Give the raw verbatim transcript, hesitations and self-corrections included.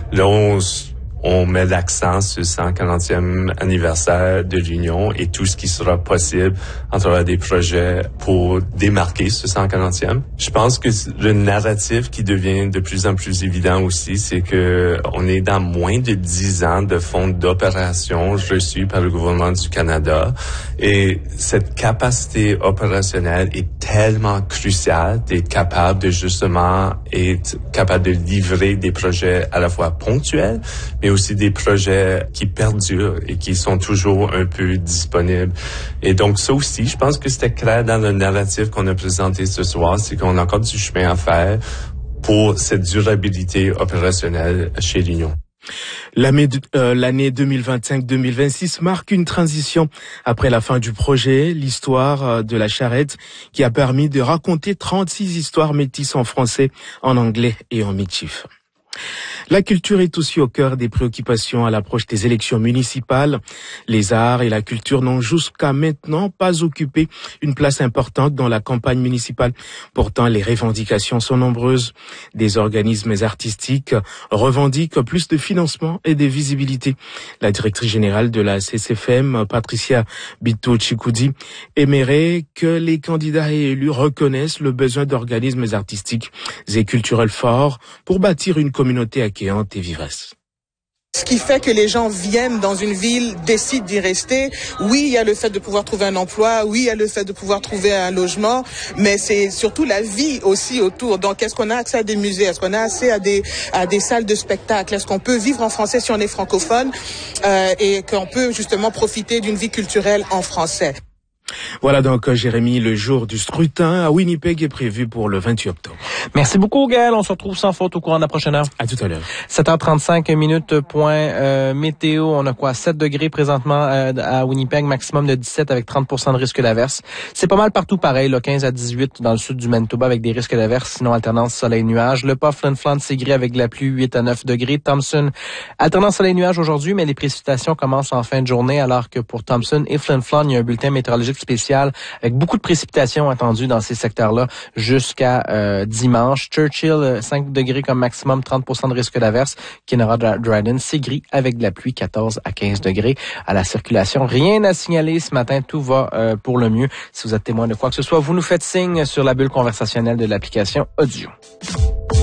Là, on, on met l'accent sur le cent quarantième anniversaire de l'Union et tout ce qui sera possible à travers des projets pour démarquer ce cent quarantième. Je pense que le narratif qui devient de plus en plus évident aussi, c'est que on est dans moins de dix ans de fonds d'opération reçus par le gouvernement du Canada et cette capacité opérationnelle est tellement cruciale d'être capable de justement être capable de livrer des projets à la fois ponctuels, mais aussi des projets qui perdurent et qui sont toujours un peu disponibles. Et donc ça aussi, je pense que c'était clair dans le narratif qu'on a présenté ce soir, c'est qu'on a encore du chemin à faire pour cette durabilité opérationnelle chez l'Union. L'année, euh, l'année deux mille vingt-cinq deux mille vingt-six marque une transition après la fin du projet, l'histoire de la charrette qui a permis de raconter trente-six histoires métisses en français, en anglais et en métif. La culture est aussi au cœur des préoccupations à l'approche des élections municipales. Les arts et la culture n'ont jusqu'à maintenant pas occupé une place importante dans la campagne municipale. Pourtant, les revendications sont nombreuses. Des organismes artistiques revendiquent plus de financement et de visibilité. La directrice générale de la C C F M, Patricia Bito-Chikoudi, aimerait que les candidats et élus reconnaissent le besoin d'organismes artistiques et culturels forts pour bâtir une communauté accueillante et vivresse. Ce qui fait que les gens viennent dans une ville, décident d'y rester. Oui, il y a le fait de pouvoir trouver un emploi. Oui, il y a le fait de pouvoir trouver un logement. Mais c'est surtout la vie aussi autour. Donc, est-ce qu'on a accès à des musées? Est-ce qu'on a accès à des, à des salles de spectacle? Est-ce qu'on peut vivre en français si on est francophone? Euh, et qu'on peut justement profiter d'une vie culturelle en français? Voilà donc, Jérémy, le jour du scrutin à Winnipeg est prévu pour le vingt-huit octobre. Merci beaucoup, Gaël. On se retrouve sans faute au courant de la prochaine heure. À tout à l'heure. sept heures trente-cinq minutes, point euh, météo. On a quoi? sept degrés présentement euh, à Winnipeg, maximum de dix-sept avec trente pour cent de risque d'averse. C'est pas mal partout pareil, là, quinze à dix-huit dans le sud du Manitoba avec des risques d'averse, sinon alternance soleil-nuage. Le pas Flin Flon, c'est gris avec de la pluie, huit à neuf degrés. Thompson, alternance soleil-nuage aujourd'hui, mais les précipitations commencent en fin de journée, alors que pour Thompson et Flin Flon, il y a un bulletin météorologique spécial avec beaucoup de précipitations attendues dans ces secteurs-là jusqu'à euh, dimanche. Churchill, cinq degrés comme maximum, trente pour cent de risque d'averse. Kenora Dryden, c'est gris avec de la pluie, quatorze à quinze degrés. À la circulation, rien à signaler ce matin, tout va euh, pour le mieux. Si vous êtes témoin de quoi que ce soit, vous nous faites signe sur la bulle conversationnelle de l'application Audio.